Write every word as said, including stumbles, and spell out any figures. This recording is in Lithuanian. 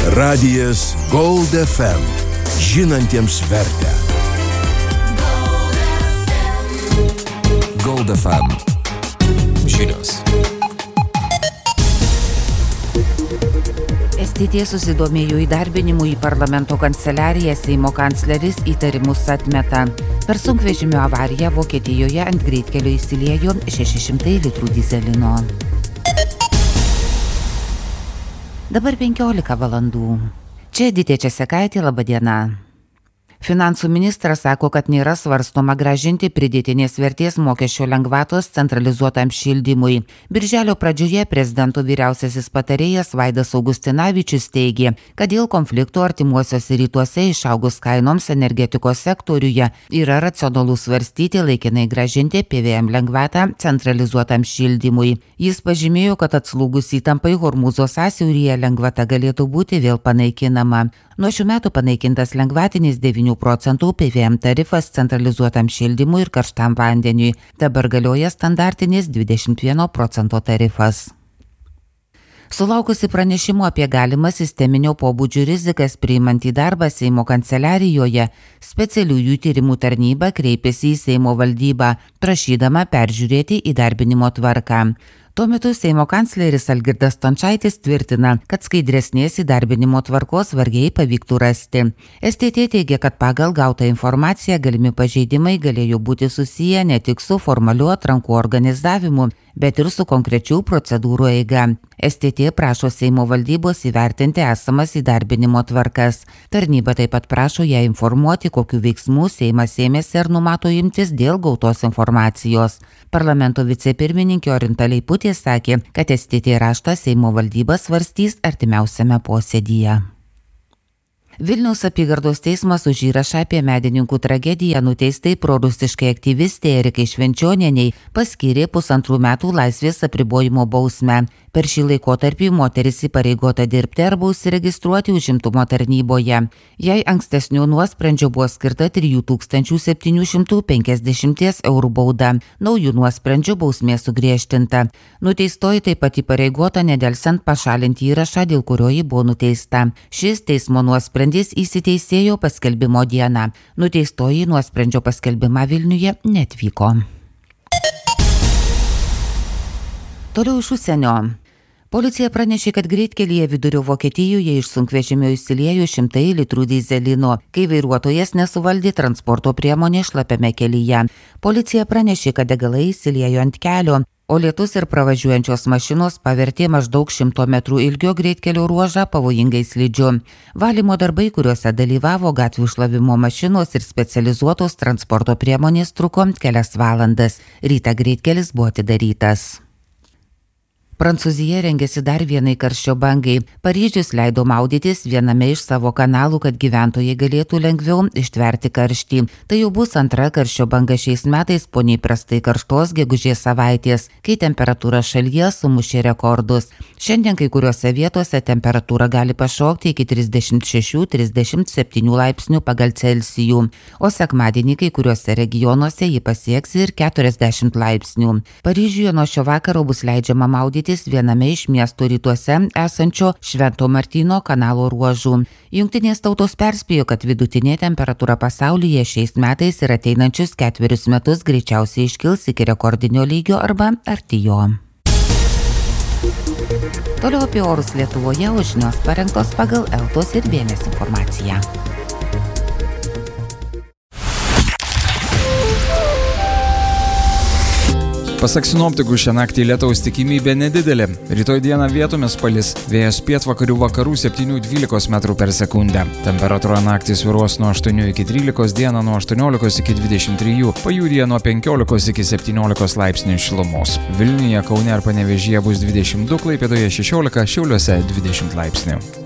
Radijas Gold F M. Žinantiems vertę. Gold F M. Žinios. S T T susidomėjo įdarbinimu į parlamento kanceliariją, Seimo kancleris įtarimus atmeta. Per sunkvežimio avariją Vokietijoje ant greitkelio įsiliejo šeši šimtai litrų dyzelino. Dabar penkiolika valandų. Čia Editė Česekaitė, laba diena. Finansų ministras sako, kad nėra svarstoma grąžinti pridėtinės vertės mokesčio lengvatos centralizuotam šildymui. Birželio pradžioje prezidento vyriausiasis patarėjas Vaidas Augustinavičius teigė, kad dėl konfliktų artimuosiuose rytuose išaugus kainoms energetikos sektoriuje yra racionalu svarstyti laikinai grąžinti P V M lengvatą centralizuotam šildymui. Jis pažymėjo, kad atslūgus įtampai Hormūzo sąsiauryje lengvata galėtų būti vėl panaikinama. Nuo šių metų panaikintas lengvatinis devynių procentų P V M tarifas centralizuotam šildymui ir karštam vandeniui. Dabar galioja standartinis dvidešimt vieno procento tarifas. Sulaukusi pranešimų apie galimą sisteminio pobūdžio rizikas priimant į darbą Seimo kanceliarijoje, specialiųjų tyrimų tarnyba kreipėsi į Seimo valdybą, prašydama peržiūrėti įdarbinimo tvarką. Tuo metu Seimo kancleris Algirdas Stončaitis tvirtina, kad skaidresnės įdarbinimo tvarkos vargiai pavyktų rasti. S T T teigia, kad pagal gautą informaciją galimi pažeidimai galėjo būti susiję ne tik su formaliu atrankų organizavimu, bet ir su konkrečių procedūrų eiga. S T T prašo Seimo valdybos įvertinti esamas įdarbinimo tvarkas. Tarnyba taip pat prašo ją informuoti, kokiu veiksmu Seimas ėmėsi ir numato imtis dėl gautos informacijos. Parlamento vicepirmininkė Orinta Leiputė sakė, kad S T T raštą Seimo valdyba svarstys artimiausiame posėdyje. Vilniaus apygardos teismas už įrašą apie medininkų tragediją nuteistai prorusiškai aktyvistė Erikai Švenčionienei paskyrė pusantrų metų laisvės apribojimo bausmę. Per šį laikotarpį moteris įpareigota dirbti arba užsiregistruoti užimtumo tarnyboje. Jai ankstesnio nuosprendžio buvo skirta trijų tūkstančių septynių šimtų penkiasdešimt eurų bauda. Naujų nuosprendžių bausmė sugriežtinta. Nuteistoji taip pat įpareigota nedelsiant pašalinti įrašą, dėl kurio ji buvo nuteista. Šis teismo nuosprendis įsiteisėjo paskelbimo dieną. Nuteistoji nuosprendžio paskelbimą Vilniuje netvyko. Toliau iš užsienio. Policija pranešė, kad greitkelyje vidurio Vokietijoje iš sunkvežimio įsiliejo šimtai litrų dyzelino, kai vairuotojas nesuvaldė transporto priemonę šlapiame kelyje. Policija pranešė, kad degalai įsiliejo ant kelio, o lietus ir pravažiuojančios mašinos pavertė maždaug šimto metrų ilgio greitkelio ruožą pavojingai slidžiu. Valymo darbai, kuriuose dalyvavo gatvių šlavimo mašinos ir specializuotos transporto priemonės, truko kelias valandas. Rytą greitkelis buvo atidarytas. Prancūzija rengėsi dar vienai karščio bangai. Paryžius leido maudytis viename iš savo kanalų, kad gyventojai galėtų lengviau ištverti karštį. Tai jau bus antra karščio banga šiais metais po neįprastai karštos gegužės savaitės, kai temperatūra šalyje sumušė rekordus. Šiandien kai kuriuose vietose temperatūra gali pašokti iki trisdešimt šešių trisdešimt septynių laipsnių pagal Celsijų, o sekmadienį kai kuriuose regionuose ji pasieks ir keturiasdešimt laipsnių. Paryžiuje nuo šio vakaro bus leidžiama maudytis viename iš miesto rytuose esančio Švento Martyno kanalo ruožų. Jungtinės tautos perspėjo, kad vidutinė temperatūra pasaulyje šiais metais ir ateinančius ketverius metus greičiausiai iškils iki rekordinio lygio arba arti jo. Toliau apie orus Lietuvoje, o žinios parengtos pagal Eltos ir Bėnės informaciją. Pasak sinoptikų, šią naktį lietaus tikimybė nedidelė. Rytoj dieną vietomis palis. Vėjas pietvakarių vakarų septynių dvylikos metrų per sekundę. Temperatūra naktį svyruos nuo aštuonių iki trylikos, dieną nuo aštuoniolikos iki dvidešimt trijų, pajūryje nuo penkiolikos iki septyniolikos laipsnių šilumos. Vilniuje, Kaune ir Panevėžyje bus dvidešimt du, Klaipėdoje šešiolika, Šiauliuose dvidešimt laipsnių.